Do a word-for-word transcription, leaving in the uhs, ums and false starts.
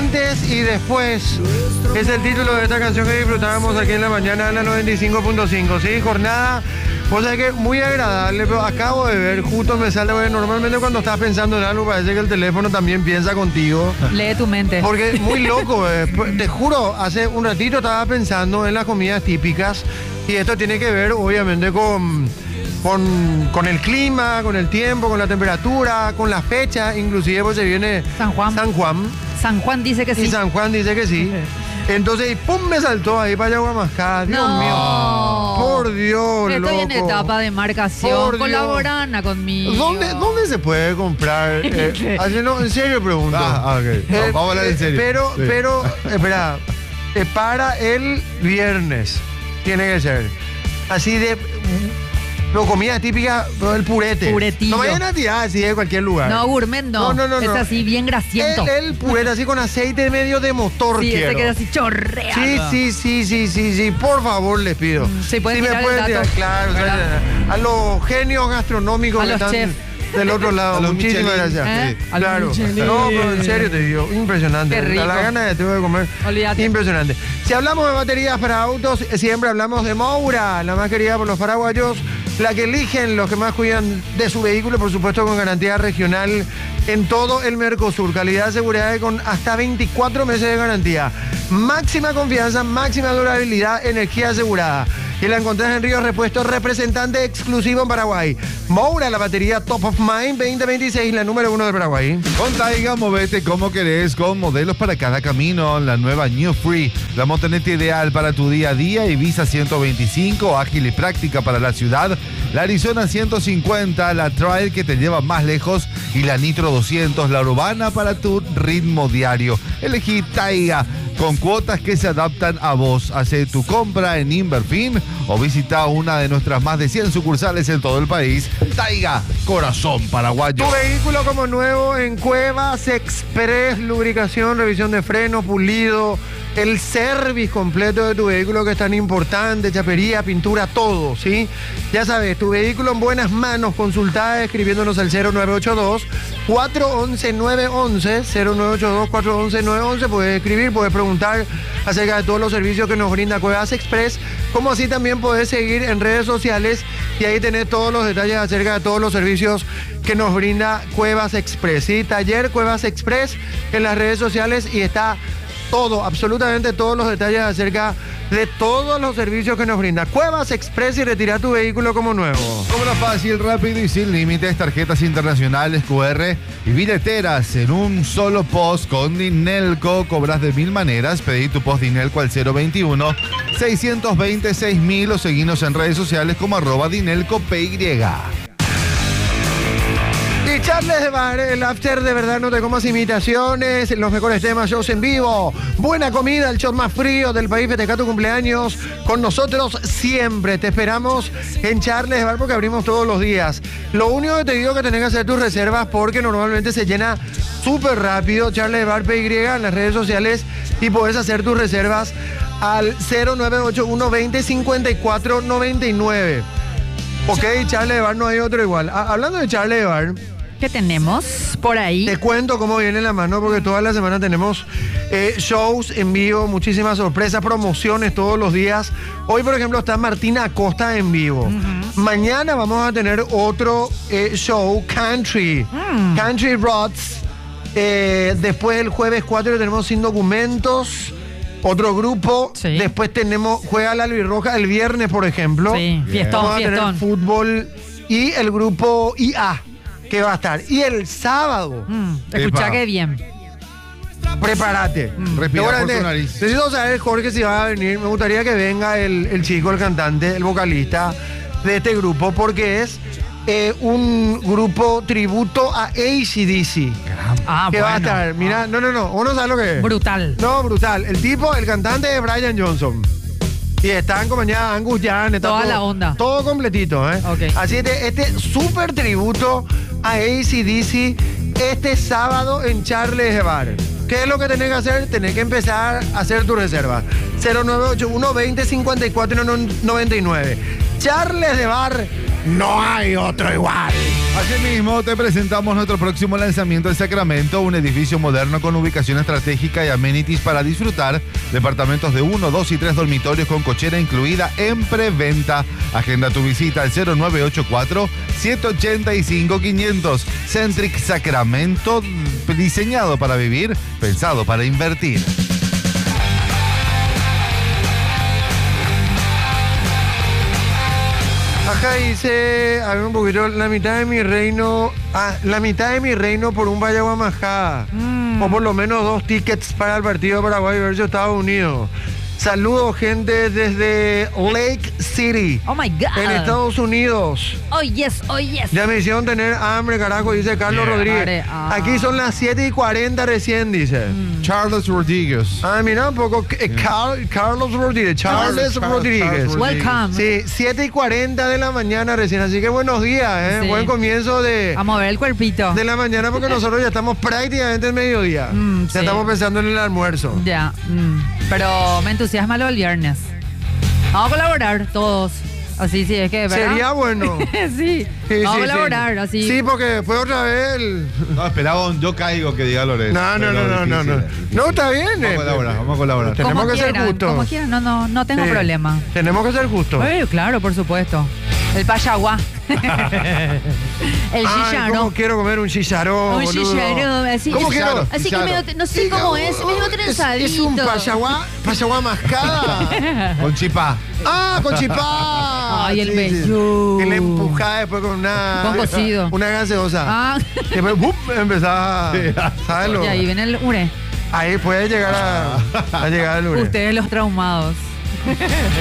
Antes y después es el título de esta canción que disfrutábamos aquí en la mañana en la noventa y cinco punto cinco, ¿sí? Jornada, o sea que muy agradable, pero acabo de ver, justo me sale, bueno, normalmente cuando estás pensando en algo parece que el teléfono también piensa contigo. Lee tu mente. Porque muy loco, eh. Te juro, hace un ratito estaba pensando en las comidas típicas y esto tiene que ver obviamente con... Con, con el clima, con el tiempo, con la temperatura, con la fecha, inclusive pues se viene San Juan. San Juan. San Juan dice que sí. Y San Juan dice que sí. Entonces, y pum, me saltó ahí para Yaguamascá. Dios No. mío. Por Dios, Estoy loco. en etapa de marcación. Por Colaborana conmigo. ¿Dónde, ¿Dónde se puede comprar? Eh, así no, en serio pregunto. Ah, ok. Eh, Vamos a hablar en serio. Pero, Sí. pero, espera, eh, para el viernes tiene que ser así de... Pero comida típica, pero el purete. Puretillo. No vayan a tirar así de cualquier lugar. No, gourmet no. No, no, no, Es no. así, bien grasiento. El, el purete así con aceite medio de motor Sí, quiero. ese queda así chorreado. Sí, sí, sí, sí, sí, sí. Por favor, les pido. Mm, sí, pueden me tirar el pueden dato. tirar, claro. o sea, ¿Verdad? a los genios gastronómicos A que los están chefs. del otro lado. A los Muchísimas Michelin. gracias. ¿Eh? Sí, A los claro. Michelin. No, pero en serio te digo, impresionante. Qué rico. A la gana de tengo que comer. Olvídate. Impresionante. Si hablamos de baterías para autos, siempre hablamos de Moura, la más querida por los paraguayos, la que eligen los que más cuidan de su vehículo, por supuesto con garantía regional en todo el Mercosur. Calidad, seguridad con hasta veinticuatro meses de garantía. Máxima confianza, máxima durabilidad, energía asegurada. Y la encontrás en Ríos Repuestos, representante exclusivo en Paraguay. Moura, la batería Top of Mind veinte veintiséis, la número uno de Paraguay. Con Taiga, movete como querés, con modelos para cada camino. La nueva New Free, la motoneta ideal para tu día a día. Ibiza ciento veinticinco, ágil y práctica para la ciudad. La Arizona ciento cincuenta, la Trail que te lleva más lejos. Y la Nitro doscientos, la urbana para tu ritmo diario. Elegí Taiga con cuotas que se adaptan a vos. Hace tu compra en Inverfin o visita una de nuestras más de cien sucursales en todo el país. Taiga, corazón paraguayo. Tu vehículo como nuevo en Cuevas Express, lubricación, revisión de freno, pulido, el service completo de tu vehículo que es tan importante, chapería, pintura, todo, ¿sí? Ya sabes, tu vehículo en buenas manos, consultá escribiéndonos al cero nueve ocho dos, cuatro once, nueve once, cero nueve ocho dos, cuatro once, nueve once, puedes escribir, puedes preguntar acerca de todos los servicios que nos brinda Cuevas Express, como así también podés seguir en redes sociales y ahí tenés todos los detalles acerca de todos los servicios que nos brinda Cuevas Express, ¿sí? Taller Cuevas Express en las redes sociales y está todo, absolutamente todos los detalles acerca de todos los servicios que nos brinda Cuevas Express y retira tu vehículo como nuevo. Compra fácil, rápido y sin límites, tarjetas internacionales, Q R y billeteras en un solo post con Dinelco. Cobras de mil maneras. Pedí tu post Dinelco al cero veintiuno, seiscientos veinte, seis mil o seguinos en redes sociales como arroba Dinelco P Y. Y Charles de Bar, el after de verdad no te comas imitaciones, los mejores temas, shows en vivo, buena comida, el show más frío del país, festeja tu cumpleaños con nosotros siempre. Te esperamos en Charles de Bar porque abrimos todos los días. Lo único que te digo es que tenés que hacer tus reservas porque normalmente se llena súper rápido. Charles de Bar P Y en las redes sociales y podés hacer tus reservas al cero nueve ocho uno, veinte, cincuenta y cuatro, noventa y nueve. Ok, Charles de Bar no hay otro igual. Ah, hablando de Charles de Bar, ¿qué tenemos por ahí? te cuento cómo viene la mano porque toda la semana tenemos eh, shows en vivo, muchísimas sorpresas, promociones todos los días. Hoy, por ejemplo, está Martina Acosta en vivo. Uh-huh. Mañana vamos a tener otro eh, show, Country, mm. Country Rods. Eh, después el jueves cuatro tenemos Sin Documentos, otro grupo. Sí. Después tenemos Juega la Albirroja el viernes, por ejemplo. Sí, fiestón, vamos a fiestón. tener fútbol y el grupo I A. Que va a estar. Y el sábado. Mm, escuchá que bien. Prepárate. Mm. Respira por tu nariz. Necesito saber, Jorge, si va a venir. Me gustaría que venga el, el chico, el cantante, el vocalista de este grupo, porque es eh, un grupo tributo a A C D C. Ah, que bueno. va a estar. Mira, no, no, no. Uno sabe lo que es. Brutal. No, brutal. El tipo, el cantante es Brian Johnson. Y está acompañada de Angus Young. Está Toda todo, la onda. Todo completito, ¿eh? Okay. Así que este súper tributo a A C D C este sábado en Charles de Bar. ¿Qué es lo que tenés que hacer? Tenés que empezar a hacer tu reserva. cero nueve ocho uno, veinte, cincuenta y cuatro, noventa y nueve. Charles de Bar no hay otro igual. Asimismo, te presentamos nuestro próximo lanzamiento en Sacramento, un edificio moderno con ubicación estratégica y amenities para disfrutar. Departamentos de uno, dos y tres dormitorios con cochera incluida en preventa. Agenda tu visita al cero nueve ocho cuatro, siete ocho cinco, quinientos. Centric Sacramento, diseñado para vivir, pensado para invertir. Acá dice, a ver un poquito, la mitad de mi reino, ah, la mitad de mi reino por un Valle Guamajá. Mm. O por lo menos dos tickets para el partido de Paraguay versus Estados Unidos. Saludos, gente, desde Lake City, Oh my God. en Estados Unidos. Oh, yes, oh, yes. Ya me hicieron tener hambre, carajo, dice Carlos Yeah. Rodríguez. Pare, ah. Aquí son las siete y cuarenta recién, dice. Charles Rodríguez. Ah, mira un poco. eh, Car- Carlos Rodríguez. Charles Charles- Rodríguez. Charles Rodríguez. Welcome. Sí, siete y cuarenta de la mañana recién. Así que buenos días, ¿eh? Sí. Buen comienzo de, A mover el cuerpito. de la mañana porque nosotros ya estamos prácticamente en mediodía. Mm, ya sí. estamos pensando en el almuerzo. Ya. mm. Pero me entusiasma lo del viernes. Vamos a colaborar todos. Así, sí, es que, ¿verdad? Sería bueno. sí. Sí, Vamos sí, a colaborar, sí. así. Sí, porque después otra vez el... No, esperaba un yo caigo que diga Lorenzo. No, no, Pero no, no, no, difícil, no. difícil. No, está bien. Vamos a eh. colaborar, vamos a colaborar. Tenemos Como que ser quieran, justos. Como quieran, no, no, no tengo Sí. problema. Tenemos que ser justos. Eh, claro, por supuesto. El payaguá. el Ay, chicharrón. cómo quiero comer un chicharrón, Un boludo. chicharrón, así. ¿Cómo es- quiero? Así que Chicharrón. medio, no sé cómo es, medio trenzadito. Es, es un payaguá, payaguá mascada. Con chipá. Ah, con chipá. Ay, el Sí, sí. bello. Y le empujaba después con una... Con cocido. Una gaseosa. Ah, Y después, ¡bum! Empezaba... ¿Sabes lo? y ahí viene el ure. Ahí puede llegar a, a llegar al lunes. Ustedes los traumados.